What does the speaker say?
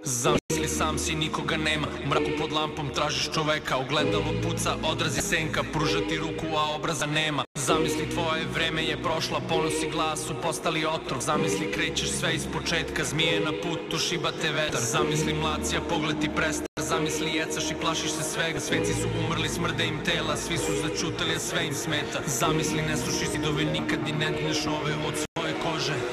Zamisli sam si, nikoga nema. U mraku pod lampom tražiš čoveka. Ogledalo puca, odrazi senka. Pruža ti ruku, a obraza nema. Zamisli tvoje vreme je prošla. Ponosi glasu, postali otrov. Zamisli krećeš sve iz početka. Zmije na putu, šibate vetar. Zamisli mlacija, pogled ti prestar. Zamisli jecaš i plašiš se svega. Sveci su umrli, smrde im tela. Svi su začutali, a sve im smeta. Zamisli ne sluši zidove, nikad ni ne dineš ove od svoje kože.